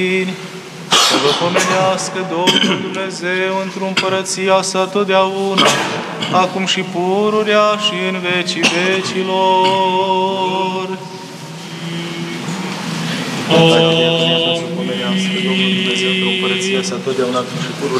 să vă pomenească Domnul Dumnezeu într-o împărăția sa totdeauna, acum și pururea și în vecii vecilor. Să pomenească Domnul Dumnezeu într-o împărăția sa totdeauna, acum și pururea